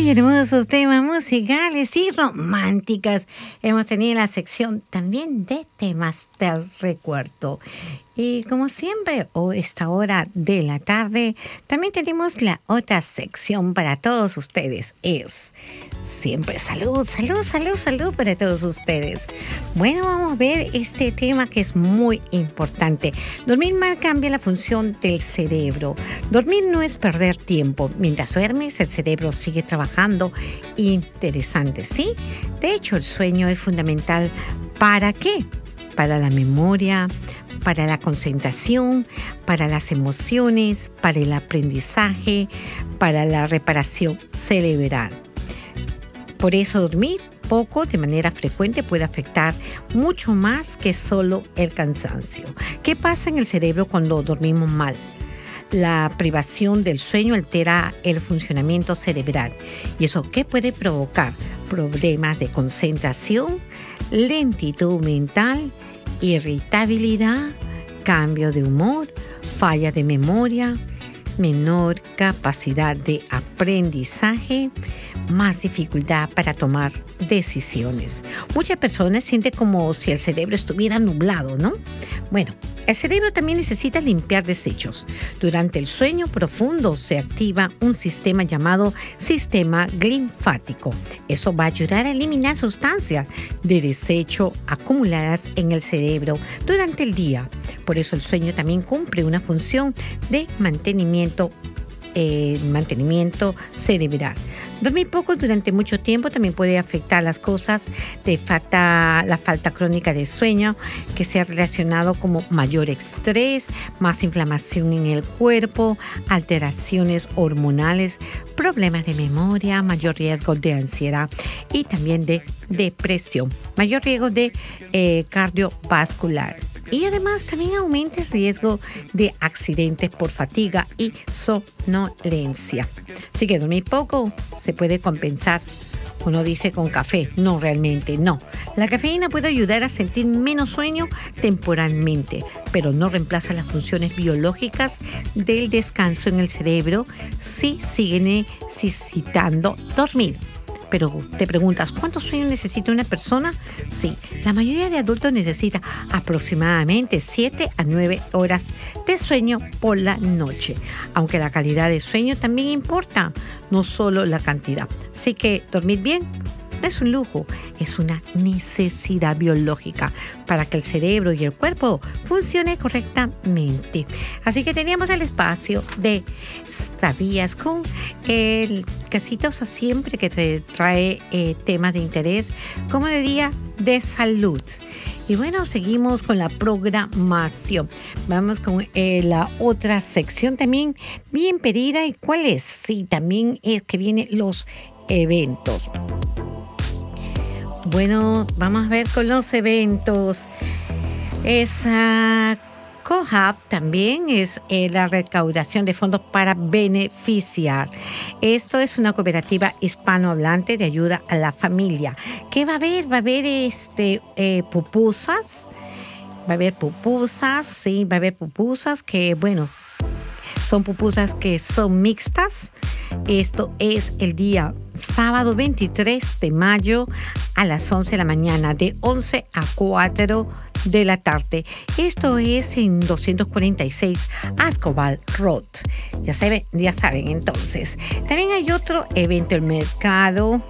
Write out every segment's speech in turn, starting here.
Muy hermosos temas musicales y románticas. Hemos tenido la sección también de temas del recuerdo. Y como siempre, a esta hora de la tarde, también tenemos la otra sección para todos ustedes. Es siempre salud, salud, salud, salud para todos ustedes. Bueno, vamos a ver este tema que es muy importante. Dormir mal cambia la función del cerebro. Dormir no es perder tiempo. Mientras duermes, el cerebro sigue trabajando. Interesante, ¿sí? De hecho, el sueño es fundamental. ¿Para qué? Para la memoria, para la concentración, para las emociones, para el aprendizaje, para la reparación cerebral. Por eso dormir poco de manera frecuente puede afectar mucho más que solo el cansancio. ¿Qué pasa en el cerebro cuando dormimos mal? La privación del sueño altera el funcionamiento cerebral. ¿Y eso qué puede provocar? Problemas de concentración, lentitud mental, irritabilidad, cambio de humor, falla de memoria, menor capacidad de aprendizaje, más dificultad para tomar decisiones. Muchas personas sienten como si el cerebro estuviera nublado, ¿no? Bueno, el cerebro también necesita limpiar desechos. Durante el sueño profundo se activa un sistema llamado sistema linfático. Eso va a ayudar a eliminar sustancias de desecho acumuladas en el cerebro durante el día. Por eso el sueño también cumple una función de mantenimiento cerebral. Dormir poco durante mucho tiempo también puede afectar las cosas de la falta crónica de sueño, que se ha relacionado como mayor estrés, más inflamación en el cuerpo, alteraciones hormonales, problemas de memoria, mayor riesgo de ansiedad y también de depresión, mayor riesgo de cardiovascular. Y además también aumenta el riesgo de accidentes por fatiga y somnolencia. Así que dormir poco se puede compensar. Uno dice con café. No, realmente no. La cafeína puede ayudar a sentir menos sueño temporalmente, pero no reemplaza las funciones biológicas del descanso en el cerebro si sigue necesitando dormir. Pero te preguntas, ¿cuánto sueño necesita una persona? Sí, la mayoría de adultos necesita aproximadamente 7 a 9 horas de sueño por la noche. Aunque la calidad de sueño también importa, no solo la cantidad. Así que dormir bien no es un lujo, es una necesidad biológica para que el cerebro y el cuerpo funcione correctamente. Así que teníamos el espacio de ¿sabías? Con el Casito siempre que te trae temas de interés, como de día de salud. Y bueno, seguimos con la programación. Vamos con la otra sección también bien pedida. ¿Y cuál es? Sí, también es que vienen los eventos. Bueno, vamos a ver con los eventos. COHAB también es la recaudación de fondos para beneficiar. Esto es una cooperativa hispanohablante de ayuda a la familia. ¿Qué va a haber? Va a haber pupusas. Va a haber pupusas, sí, va a haber pupusas que, bueno, son pupusas que son mixtas. Esto es el día sábado 23 de mayo a las 11 de la mañana, de 11 a 4 de la tarde. Esto es en 246 Ascobal Road. Ya saben entonces. También hay otro evento, el mercado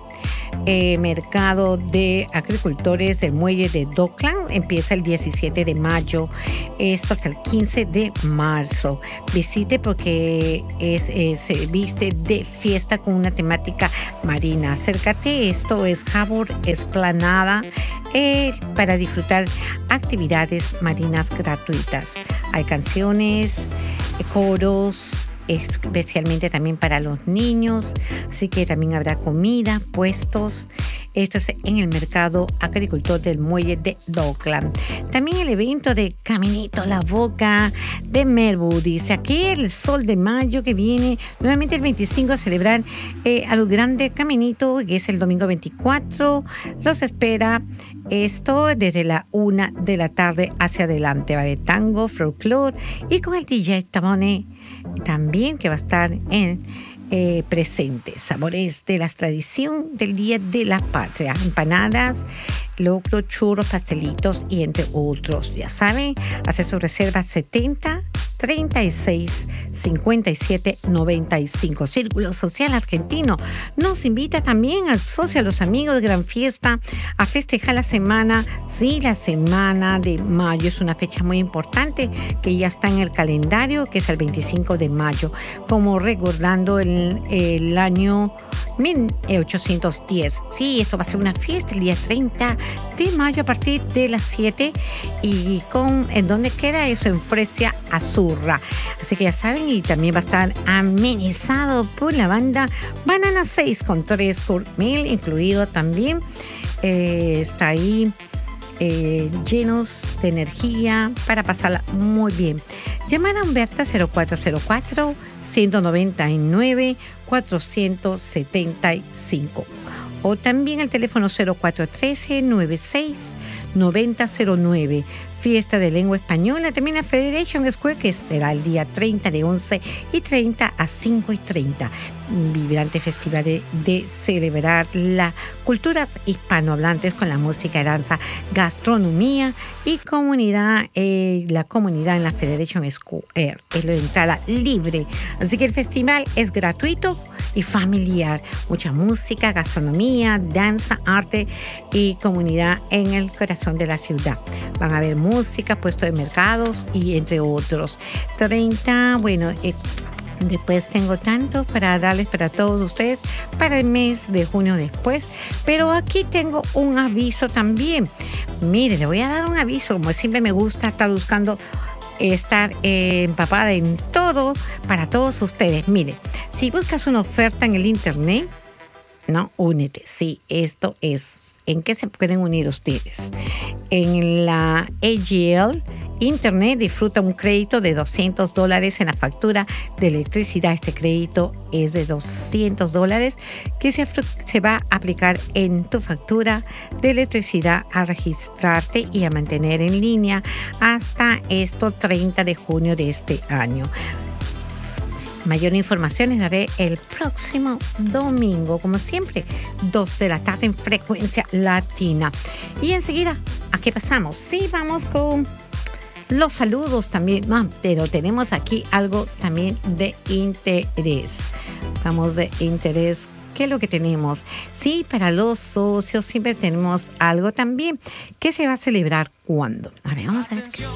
de agricultores del muelle de Dockland. Empieza el 17 de mayo, esto hasta el 15 de marzo. Visite porque se viste de fiesta con una temática marina. Acércate, esto es Havor Esplanada, para disfrutar actividades marinas gratuitas. Hay canciones, coros, especialmente también para los niños, así que también habrá comida, puestos. Esto es en el mercado agricultor del muelle de Dockland. También el evento de Caminito La Boca de Melbourne. Dice aquí el sol de mayo que viene nuevamente el 25 a celebrar a los grandes Caminito, que es el domingo 24. Los espera esto desde la 1 de la tarde hacia adelante. Va a haber tango, folclore y con el DJ Tamone también, que va a estar en presentes. Sabores de la tradición del Día de la Patria. Empanadas, locro, churros, pastelitos y entre otros. Ya saben, hace su reserva 70 36 57 95. Círculo Social Argentino nos invita también al socio, a los amigos de Gran Fiesta a festejar la semana. Sí, la semana de mayo es una fecha muy importante que ya está en el calendario, que es el 25 de mayo, como recordando el año 1810. Sí, esto va a ser una fiesta el día 30 de mayo a partir de las 7 y ¿en dónde queda eso? En Fresia Azurra. Así que ya saben, y también va a estar amenizado por la banda Banana 6 con 3 por mil incluido también. Está ahí llenos de energía para pasarla muy bien. Llamar a Humberta 0404 199 475 o también el teléfono 0413 96 9009. Fiesta de Lengua Española también en Federation Square, que será el día 30 de 11:30 a 5:30. Vibrante festival de celebrar las culturas hispanohablantes con la música, danza, gastronomía y comunidad. La comunidad en la Federation Square es la entrada libre. Así que el festival es gratuito y familiar. Mucha música, gastronomía, danza, arte y comunidad en el corazón de la ciudad. Van a haber música, puesto de mercados y entre otros. 30, después tengo tanto para darles para todos ustedes para el mes de junio después. Pero aquí tengo un aviso también. Mire, le voy a dar un aviso. Como siempre me gusta estar buscando estar empapada en todo para todos ustedes. Mire, si buscas una oferta en el internet, no, únete. Sí, esto es. ¿En qué se pueden unir ustedes? En la AGL Internet disfruta un crédito de $200 en la factura de electricidad. Este crédito es de $200 que se va a aplicar en tu factura de electricidad a registrarte y a mantener en línea hasta 30 de junio de este año. Mayor información les daré el próximo domingo, como siempre, 2 de la tarde en Frecuencia Latina. Y enseguida, ¿a qué pasamos? Sí, vamos con los saludos también, pero tenemos aquí algo también de interés. Vamos de interés. ¿Qué es lo que tenemos? Sí, para los socios siempre tenemos algo también. ¿Qué se va a celebrar cuándo? A ver, vamos a ver.